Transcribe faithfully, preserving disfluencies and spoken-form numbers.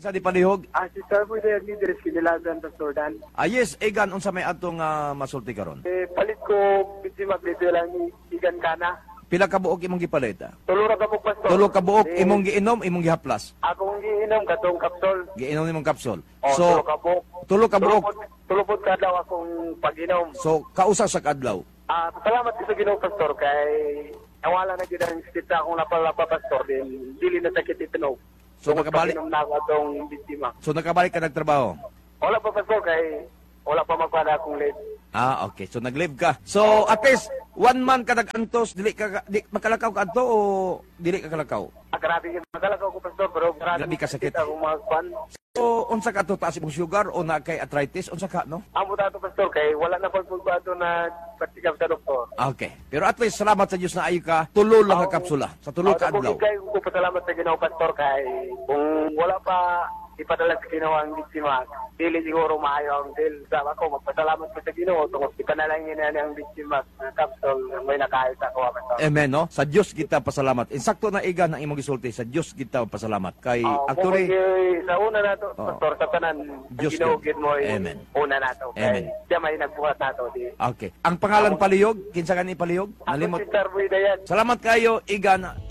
Sa di palihog. Ah, si Sir po yung leaders kinilagan sa Jordan. Ah, yes, Egan, unsa may atong uh, masulti karon? Eh, palit ko, bitsi maglito lang ni Igan Kana. Pila ka buok imong gipalita? Tulo ra ka po, Pastor. Tulo ka buok Eh, imong giinom, imong gihaplas. Akong giinom katong kapsol. Giinom imong kapsul. O, So, tulo ka buok. tulo ka buok. Tulupod ka daw akong pag-inom. So, kausa sa kadlaw. Ah, salamat ko sa Ginoo, Pastor, kay nawala na gid ang stita akong napalapa, Pastor, din dili na sakit itinog. So, nakabalik, Pag-inom na ako atong biktima. so nakabalik ka nagtrabaho? Wala pa, Pastor, kay wala pa magpada akong late. Ah, okay. So, nag-live ka. So, at least, one month ka nag-antos, dili ka, di, makalakaw ka anto o dili ka kalakaw? Ah, grabe yung magalakaw ko, Pastor, pero grabe, Grabe ka sakit. akong mga kwan. So, unsa ka to, taas imong sugar o na kay arthritis? Unsa ka, no? Amo dato, Pastor, kay wala na pagpulbato na patikap sa doktor. Ah, okay. Pero at least, salamat sa Diyos na ayo ka, tulo lang ka kapsula. Sa tulo ka adlaw. Kay ko pasalamat sa Ginoo, Pastor, kay kung wala pa ipadala sa Ginoo ang biktima, dili siguro maayo ang deal. Sa ako, magpasalamat ko sa Ginoo, tungkol ipanalangin na ang biktima ng kapsol, may nakahit ako, Pastor. Amen, no? Sa Diyos kita pasalamat. Insakto na iga ng imong gisulti, sa Diyos kita pasalamat. Kay Oh, actually, kung sa una nato, Oh. Pastor, sa tanan, Diyos Ginoo yun. gid mo, Amen. una nato. Amen. Kay siya may nagbuhat nato. Di. okay. Ang pangalan palihog, kinsa gani palihog? Ako Nalimot. si Sir Boy Dayan. Salamat kayo, iga na